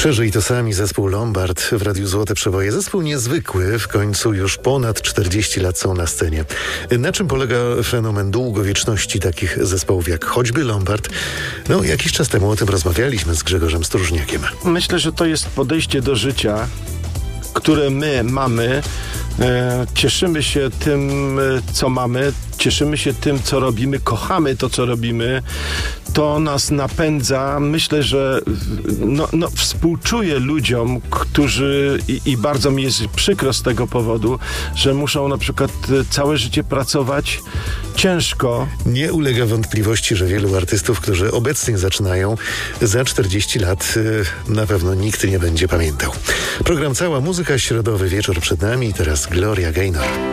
Przeżyj to sami, zespół Lombard w Radiu Złote Przeboje. Zespół niezwykły, w końcu już ponad 40 lat są na scenie. Na czym polega fenomen długowieczności takich zespołów jak choćby Lombard? No, jakiś czas temu o tym rozmawialiśmy z Grzegorzem Stróżniakiem. Myślę, że to jest podejście do życia, które my mamy. Cieszymy się tym, co mamy, cieszymy się tym, co robimy, kochamy to, co robimy. To nas napędza. Myślę, że współczuję ludziom, którzy i bardzo mi jest przykro z tego powodu, że muszą na przykład całe życie pracować ciężko. Nie ulega wątpliwości, że wielu artystów, którzy obecnie zaczynają, za 40 lat na pewno nikt nie będzie pamiętał. Program Cała Muzyka, środowy wieczór przed nami i teraz Gloria Gaynor.